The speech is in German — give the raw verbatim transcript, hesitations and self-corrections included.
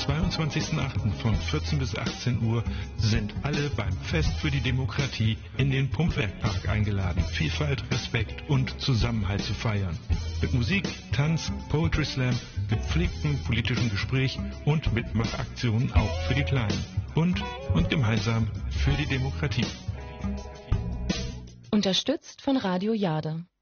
zweiundzwanzigsten achten von vierzehn bis achtzehn Uhr sind alle beim Fest für die Demokratie in den Pumpwerkpark eingeladen, Vielfalt, Respekt und Zusammenhalt zu feiern. Mit Musik, Tanz, Poetry Slam, gepflegtem politischen Gespräch und Mitmachaktionen auch für die Kleinen. Bunt und gemeinsam für die Demokratie. Unterstützt von Radio Jade.